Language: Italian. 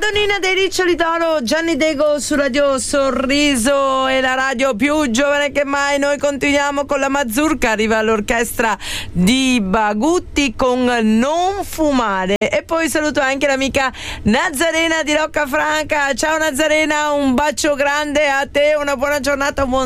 Madonnina dei Riccioli d'Oro, Gianni Dego su Radio Sorriso, e la radio più giovane che mai. Noi continuiamo con la mazurka, arriva l'orchestra di Bagutti con Non fumare, e poi saluto anche l'amica Nazarena di Roccafranca. Ciao Nazarena, un bacio grande a te, una buona giornata, un buon